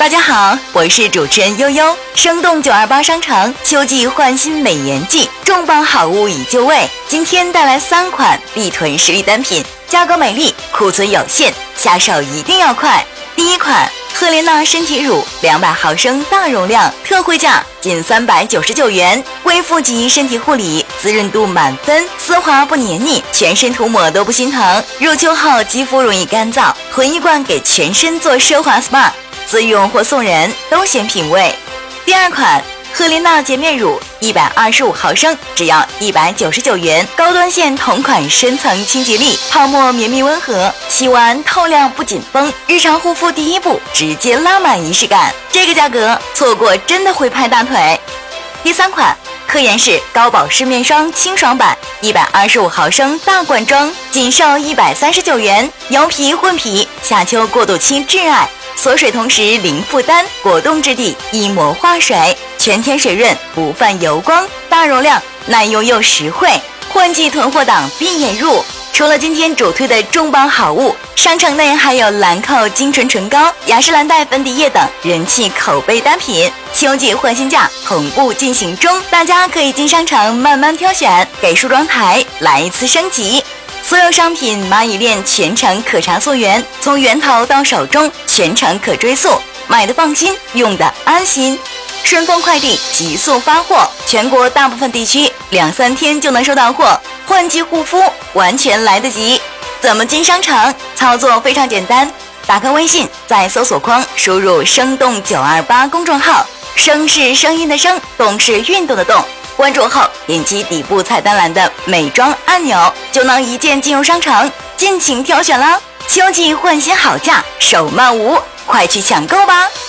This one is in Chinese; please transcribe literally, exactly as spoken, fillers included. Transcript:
大家好，我是主持人悠悠。生动九二八商场秋季换新美颜季，重磅好物已就位。今天带来三款必囤实力单品，价格美丽，库存有限，下手一定要快。第一款赫莲娜身体乳两百毫升大容量，特惠价仅三百九十九元，微负极身体护理，滋润度满分，丝滑不黏腻，全身涂抹都不心疼。入秋后肌肤容易干燥，囤一罐给全身做奢华 S P A， 自用或送人都显品味。第二款赫莲娜洁面乳一百二十五毫升，只要一百九十九元，高端线同款深层清洁力，泡沫绵密温和，洗完透亮不紧绷，日常护肤第一步直接拉满仪式感，这个价格错过真的会拍大腿。第三款科颜氏高保湿面霜清爽版一百二十五毫升大罐装，仅售一百三十九元，油皮混皮，夏秋过渡期挚爱，锁水同时零负担，果冻质地一膜化水，全天水润不泛油光，大容量耐用又实惠，换季囤货档必眼入。除了今天主推的重磅好物，商城内还有兰蔻精纯唇膏、雅诗兰黛粉底液等人气口碑单品，秋季换新价同步进行中，大家可以进商场慢慢挑选，给梳妆台来一次升级。所有商品蚂蚁链全程可查溯源，从源头到手中全程可追溯，买的放心，用的安心。顺丰快递急速发货，全国大部分地区两三天就能收到货，换季护肤完全来得及。怎么进商场？操作非常简单，打开微信，在搜索框输入生动九二八公众号，声是声音的声，动是运动的动，关注后点击底部菜单栏的美妆按钮，就能一键进入商场，尽情挑选啦！秋季换新好价，手慢无，快去抢购吧！